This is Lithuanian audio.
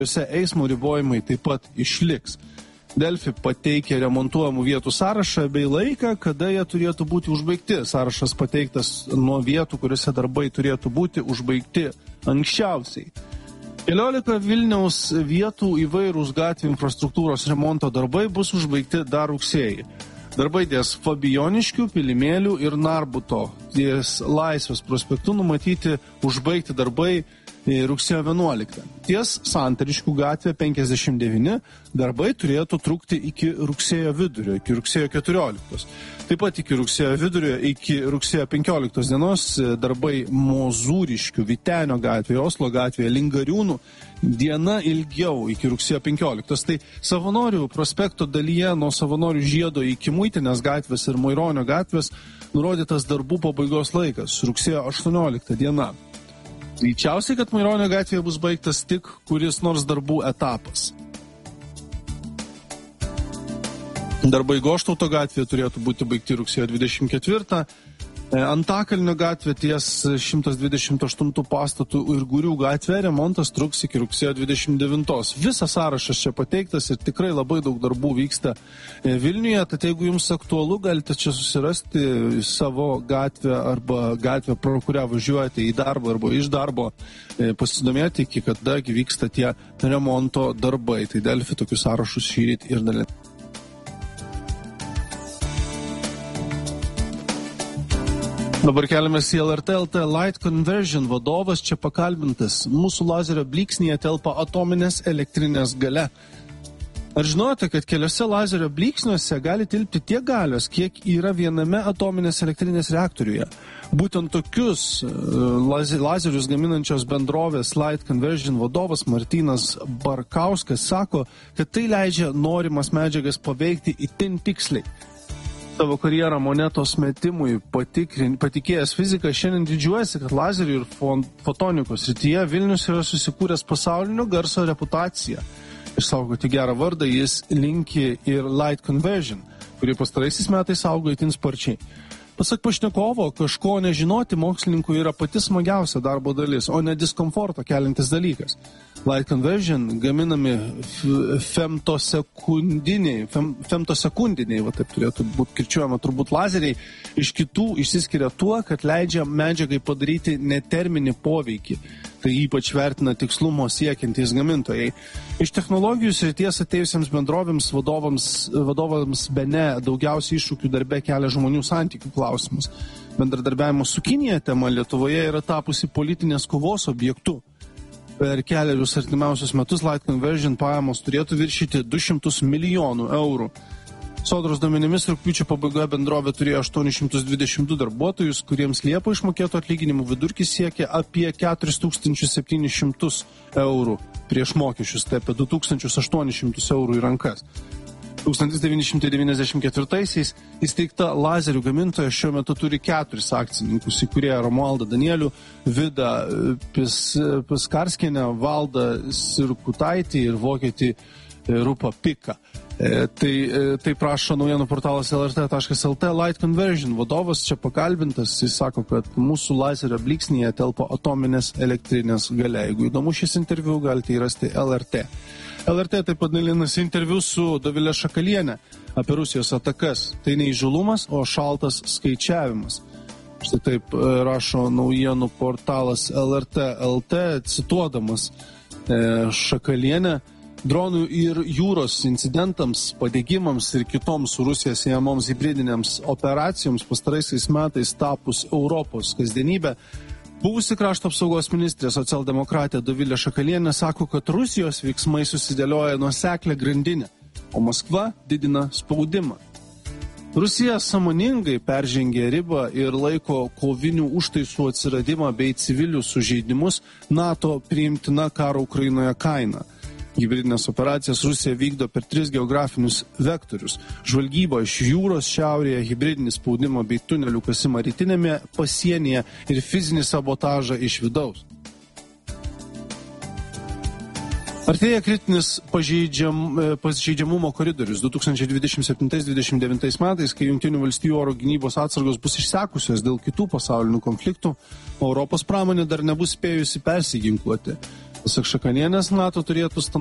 Juose eismo ribojimai taip pat išliks. Delfi pateikė remontuojamų vietų sąrašą bei laiką, kada jie turėtų būti užbaigti. Sąrašas pateiktas nuo vietų, kuriuose darbai turėtų būti užbaigti anksčiausiai. 11 Vilniaus vietų įvairūs gatvių infrastruktūros remonto darbai bus užbaigti dar rugsėjį. Darbai ties Fabijoniškių, Pilimėlių ir Narbuto. Ties Laisvės prospektu numatyti užbaigti darbai rugsėjo 11. Ties Santariškių gatvė 59 darbai turėtų trukti iki rugsėjo vidurio, iki rugsėjo 14. Taip pat iki rugsėjo vidurio, iki rugsėjo 15 dienos darbai Mozūriškių, Vytenio gatvėje, Oslo gatvėje, Lingariūnų diena ilgiau iki rugsėjo 15. Tai Savanorių prospekto dalyje nuo Savanorių žiedo iki Muitinės gatvės ir Maironio gatvės nurodytas darbų pabaigos laikas rugsėjo 18 diena. Greičiausiai, kad Maironio gatvėje bus baigtas tik kuris nors darbų etapas. Darbai Goštauto gatvėje turėtų būti baigti rugsėjo 24. Antakalnio gatvė ties 128 pastatų ir Gurių gatvė remontas truks iki rugsėjo 29. Visas sąrašas čia pateiktas ir tikrai labai daug darbų vyksta Vilniuje, tad jeigu jums aktualu, galite čia susirasti savo gatvę arba gatvę, pro kurią važiuojate į darbą arba iš darbo, pasidomėti, iki kada vyksta tie remonto darbai. Tai Delfi tokius sąrašus šįryt ir dalina. Dabar keliamės į LRT LT Light Conversion vadovas čia pakalbintas. Mūsų lazerio blyksnyje telpa atominės elektrinės galia. Ar žinote, kad keliose lazerio blyksniuose gali tilpti tiek galios, kiek yra viename atominės elektrinės reaktoriuje? Būtent tokius lazerius gaminančios bendrovės Light Conversion vadovas Martynas Barkauskas sako, kad tai leidžia norimas medžiagas paveikti itin tiksliai. Savo karjerą monetos metimui patikėjęs fizikas šiandien didžiuojasi, kad lazerių ir fotonikos srityje Vilnius yra susikūręs pasaulinio garso reputaciją. Išsaugoti gerą vardą jis linki ir Light Conversion, kuri pastaraisiais metais augo itin sparčiai. Pasak pašnekovo, kažko nežinoti mokslininkui yra pati smagiausia darbo dalis, o ne diskomforto keliantis dalykas. Light Conversion gaminami femtosekundiniai, va taip turėtų būti kirčiuojama turbūt lazeriai, iš kitų išsiskiria tuo, kad leidžia medžiagai padaryti neterminį poveikį. Tai ypač vertina tikslumo siekiantys gamintojai. Iš technologijų srities atėjusiems bendrovėms vadovams bene daugiausiai iššūkių darbe kelia žmonių santykių klausimus. Bendradarbiavimo su Kinija tema Lietuvoje yra tapusi politinės kovos objektu. Per keliarius artimiausius metus Light Conversion pajamos turėtų viršyti 200 milijonų eurų. Sodros duomenimis rugpjūčio pabaigoje bendrovė turėjo 822 darbuotojus, kuriems Liepą išmokėtų atlyginimų vidurkis siekia apie 4700 eurų prieš mokesčius, tai apie 2800 eurų į rankas. 1994-aisiais įsteigta lazerių gamintoja šiuo metu turi 4 akcininkus, įkūrėją Romualdą Danielių, Vidą Piskarskienę, Valdą Sirkutaitį ir vokietį Rupą Piką. Tai prašo naujienų portalas lrt.lt. Light Conversion vadovas čia pakalbintas, jis sako, kad mūsų lazerio blyksnyje telpa atominės elektrinės galia. Jeigu įdomu šis interviu, galite įrasti LRT. LRT taip pat dalinasi interviu su Dovilė Šakalienė apie Rusijos atakas. Tai ne įžūlumas, o šaltas skaičiavimas. Štai taip rašo naujienų portalas LRT.lt, cituodamas Šakalienę. Dronų ir jūros incidentams, padegimams ir kitoms su Rusija siejamoms hibridinėms operacijoms pastaraisiais metais tapus Europos kasdienybė, buvusi krašto apsaugos ministrė socialdemokratė Dovilė Šakalienė sako, kad Rusijos veiksmai susidėlioja nuoseklią grandinę, o Maskva didina spaudimą. Rusija sąmoningai peržengė ribą ir laiko kovinių užtaisų atsiradimą bei civilių sužeidimus NATO priimtina karo Ukrainoje kaina. Hibridinės operacijas Rusija vykdo per 3 geografinius vektorius – žvalgybą iš jūros šiaurėje, hibridinį spaudimą bei tunelių kasimą rytinėme pasienyje ir fizinį sabotažą iš vidaus. Artėja kritinis pažeidžiamumo koridorius 2027-2029 metais, kai Jungtinių valstijų oro gynybos atsargos bus išsekusios dėl kitų pasaulinių konfliktų, Europos pramonė dar nebus spėjusi persiginkluoti. Pasak Šakanienės, NATO turėtų